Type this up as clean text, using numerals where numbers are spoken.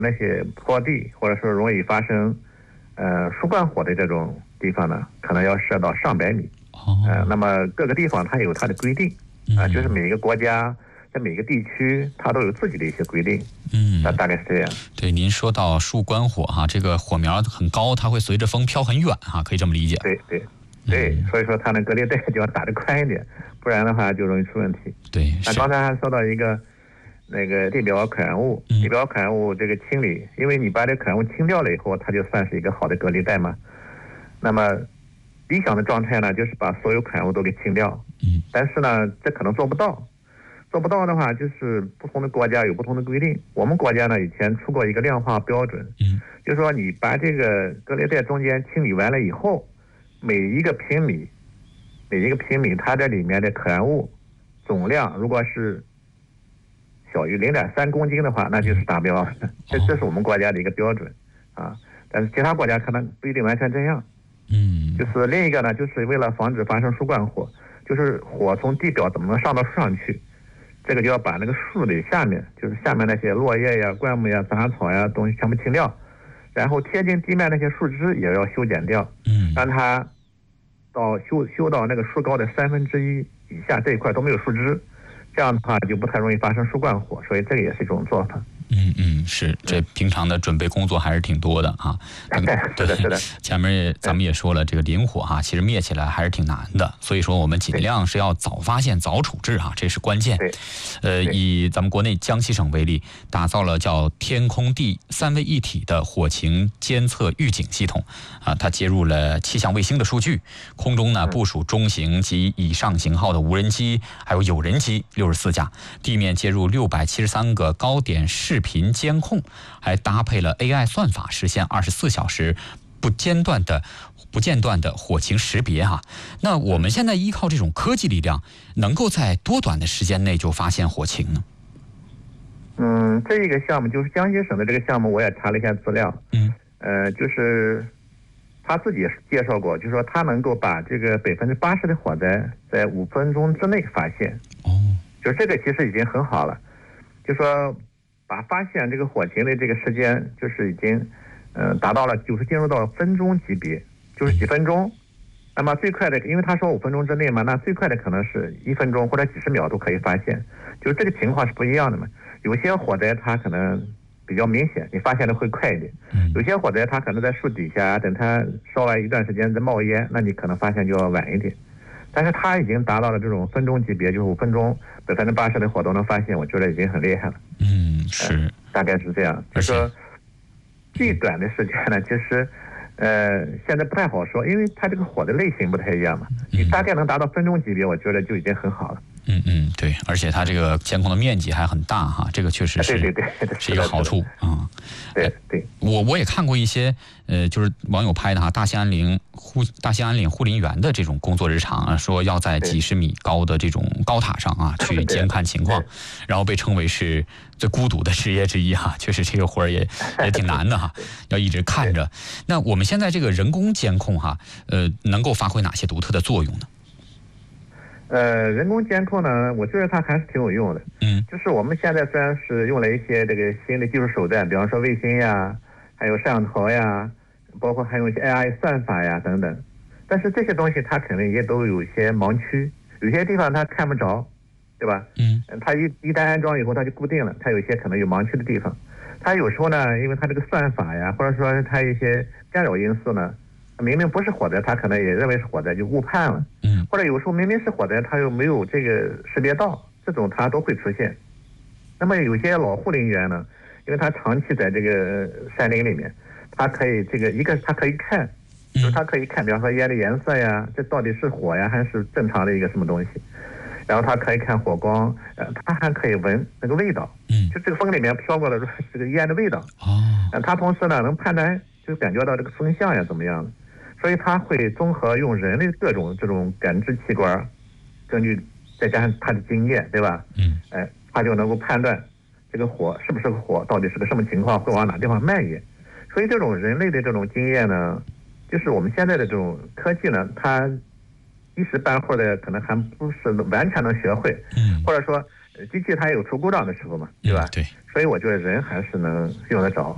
那些坡地或者说容易发生疏灌火的这种地方呢，可能要设到上百米。那么各个地方它有它的规定就是每一个国家在每个地区它都有自己的一些规定。大概是这样。 对，您说到疏关火哈，这个火苗很高，它会随着风飘很远哈，可以这么理解。 对，所以说它的隔离带就要打得宽一点，不然的话就容易出问题。 对， 那刚才还说到一个那个地表可燃物，地表可燃物这个清理，因为你把这可燃物清掉了以后，它就算是一个好的隔离带嘛。那么理想的状态呢，就是把所有可燃物都给清掉。但是呢，这可能做不到。做不到的话，就是不同的国家有不同的规定。我们国家呢，以前出过一个量化标准，就是说你把这个隔离带中间清理完了以后，每一个平米，它这里面的可燃物总量如果是小于0.3公斤的话，那就是达标。这是我们国家的一个标准啊。但是其他国家可能不一定完全这样。就是另一个呢，就是为了防止发生疏灌火，就是火从地表怎么能上到树上去。这个就要把那个树的下面，就是下面那些落叶呀、灌木呀、杂草呀东西全部清掉，然后贴近地面那些树枝也要修剪掉，让它到修到那个树高的1/3以下，这一块都没有树枝，这样的话就不太容易发生疏灌火，所以这个也是一种做法。 是，这平常的准备工作还是挺多的啊。 是的。 前面咱们也说了，这个林火哈，其实灭起来还是挺难的，所以说我们尽量是要早发现、早处置哈，这是关键。以咱们国内江西省为例，打造了叫天空地3位一体的火情监测预警系统啊，它接入了气象卫星的数据，空中呢部署中型及以上型号的无人机，还有有人机64架，地面接入673个高点视频监控，还搭配了 AI 算法，实现24小时不间断的火情识别哈。那我们现在依靠这种科技力量，能够在多短的时间内就发现火情呢？ 这一个项目就是江西省的这个项目，我也查了一下资料。就是他自己也介绍过，就是说他能够把这个80%的火灾在5分钟之内发现。就这个其实已经很好了，就说把发现这个火情的这个时间，就是已经达到了就是进入到分钟级别，就是几分钟。那么最快的，因为他说5分钟之内嘛，那最快的可能是1分钟或者几十秒都可以发现，就是这个情况是不一样的嘛。有些火灾它可能比较明显，你发现的会快一点；有些火灾它可能在树底下，等它烧完一段时间再冒烟，那你可能发现就要晚一点。但是它已经达到了这种分钟级别，就是5分钟80%的火都能发现，我觉得已经很厉害了。 是， 大概是这样。就说最短的时间呢，其实现在不太好说，因为它这个火的类型不太一样嘛。你大概能达到分钟级别，我觉得就已经很好了。 对，而且它这个监控的面积还很大哈，这个确实是是一个好处啊。 对， 我也看过一些就是网友拍的哈，大兴安岭护林员的这种工作日常啊，说要在几十米高的这种高塔上啊去监看情况，然后被称为是最孤独的职业之一哈，确实这个活儿也挺难的哈，要一直看着。那我们现在这个人工监控哈，能够发挥哪些独特的作用呢？ 人工监控呢，我觉得它还是挺有用的。就是我们现在虽然是用了一些这个新的技术手段，比方说卫星呀，还有摄像头呀，包括还有一些 AI 算法呀等等，但是这些东西它可能也都有一些盲区，有些地方它看不着，对吧？它一旦安装以后它就固定了，它有一些可能有盲区的地方。它有时候呢，因为它这个算法呀，或者说它一些干扰因素呢，明明不是火灾，它可能也认为是火灾，就误判了。或者有时候明明是火灾，它又没有这个识别到，这种它都会出现。那么有些老护林员呢，因为他长期在这个山林里面，他可以他可以看，就是他可以看，比方说烟的颜色呀，这到底是火呀还是正常的一个什么东西。然后他可以看火光，他还可以闻那个味道，就这个风里面飘过的这个烟的味道。他同时呢能判断，就感觉到这个风向呀怎么样的。所以他会综合用人类各种这种感知器官，根据再加上他的经验，对吧？他就能够判断这个火是不是个火，到底是个什么情况，会往哪地方蔓延。所以这种人类的这种经验呢，就是我们现在的这种科技呢，它一时半会儿的可能还不是完全能学会，或者说机器它也有出故障的时候嘛，对吧？ 对。 所以我觉得人还是能用得着。